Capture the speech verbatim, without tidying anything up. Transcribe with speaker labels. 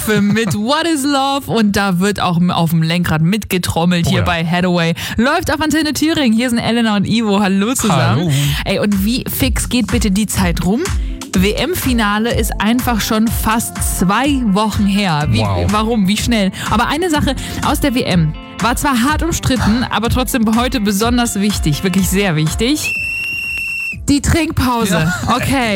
Speaker 1: mit What is Love und da wird auch auf dem Lenkrad mitgetrommelt
Speaker 2: Oh
Speaker 1: hier
Speaker 2: ja.
Speaker 1: bei Hathaway. Läuft auf Antenne Thüringen. Hier sind Elena und Ivo. Hallo zusammen.
Speaker 2: Hallo.
Speaker 1: Ey, und wie fix geht bitte die Zeit rum? W M-Finale ist einfach schon fast zwei Wochen her. Wie,
Speaker 2: Wow.
Speaker 1: Warum? Wie schnell? Aber eine Sache aus der W M war zwar hart umstritten, aber trotzdem heute besonders wichtig. Wirklich sehr wichtig. Die Trinkpause.
Speaker 2: Ja.
Speaker 1: Okay.